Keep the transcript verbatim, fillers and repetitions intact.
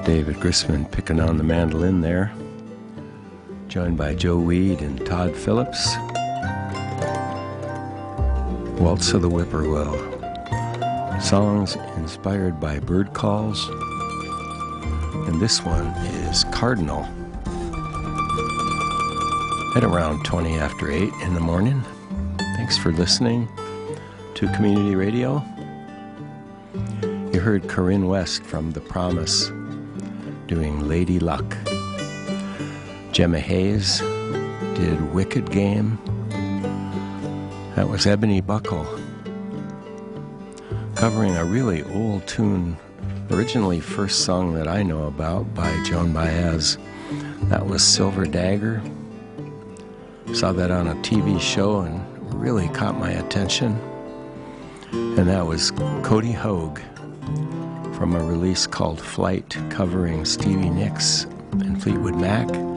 David Grisman picking on the mandolin there, joined by Joe Weed and Todd Phillips. Waltz of the Whippoorwill. Songs inspired by bird calls. And this one is Cardinal. At around twenty after eight in the morning. Thanks for listening to Community Radio. You heard Corinne West from The Promise doing Lady Luck. Gemma Hayes did Wicked Game. That was Ebony Buckle covering a really old tune, originally first song that I know about by Joan Baez. That was Silver Dagger. Saw that on a T V show and really caught my attention. And that was Cody Hogue from a release called Flight, covering Stevie Nicks and Fleetwood Mac.